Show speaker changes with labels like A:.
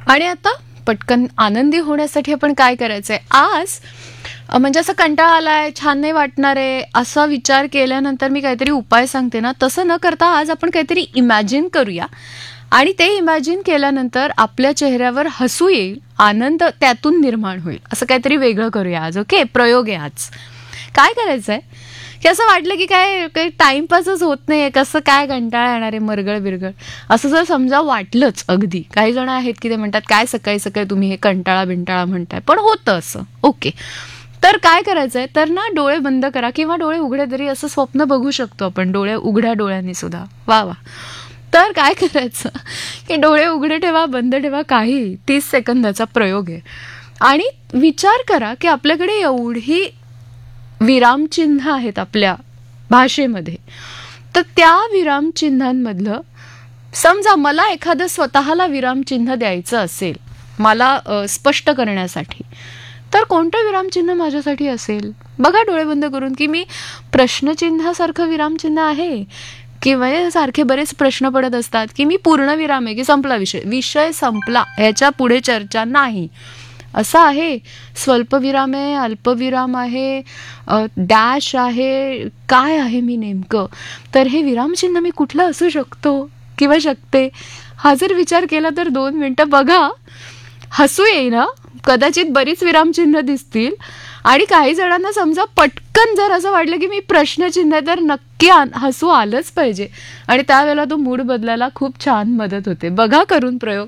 A: आणि आता पटकन आनंदी होण्यासाठी आपण काय करायचंय आज, म्हणजे असं कंटाळा आलाय, छान नाही वाटणार आहे असा विचार केल्यानंतर मी काहीतरी उपाय सांगते ना, तसं न करता आज आपण काहीतरी इमॅजिन करूया आणि ते इमॅजिन केल्यानंतर आपल्या चेहऱ्यावर हसू येईल, आनंद त्यातून निर्माण होईल, असं काहीतरी वेगळं करूया आज. ओके, प्रयोग आहे आज. काय करायचंय की असं वाटलं की काय काही टाइमपासच होत नाहीये, कसं काय कंटाळा येणार आहे, मरगळ बिरगळ असं जर समजा वाटलंच, अगदी काही जण आहेत की ते म्हणतात काय सकाळी सकाळी तुम्ही हे कंटाळा बिंटाळा म्हणताय, पण होतं असं. ओके, तर काय करायचंय तर ना, डोळे बंद करा किंवा डोळे उघडे तरी असं स्वप्न बघू शकतो आपण, डोळे उघड्या डोळ्यांनी सुद्धा. वा वा. तर काय करायचं की डोळे उघडे ठेवा, बंद ठेवा, काही 30 सेकंदाचा प्रयोग आहे. आणि विचार करा की आपल्याकडे एवढी विरामचिन्ह आहेत आपल्या भाषेमध्ये, तर त्या विरामचिन्हांमधलं समजा मला एखादं स्वतःला विरामचिन्ह द्यायचं असेल मला स्पष्ट करण्यासाठी, तर कोणतं विरामचिन्ह माझ्यासाठी असेल? बघा डोळे बंद करून की मी प्रश्नचिन्हासारखं विरामचिन्ह आहे किंवा सारखे बरेच प्रश्न पडत असतात की मी पूर्णविराम आहे की संपला विषय, विषय संपला, ह्याच्या पुढे चर्चा नाही, असं आहे. स्वल्पविराम आहे, अल्पविराम आहे, डॅश आहे, काय आहे मी नेमकं? तर हे विरामचिन्ह मी कुठलं असू शकतो किंवा शकते, हा जर विचार केला तर 2 मिनिटं बघा, हसू येईल ना, कदाचित बरीच विरामचिन्ह दिसतील. आणि काही जणांना समजा पटकन जर असं वाटलं की मी प्रश्नचिन्ह, तर नक्की हसू आलंच पाहिजे आणि त्यावेळेला तो मूड बदलायला खूप छान मदत होते. बघा करून प्रयोग.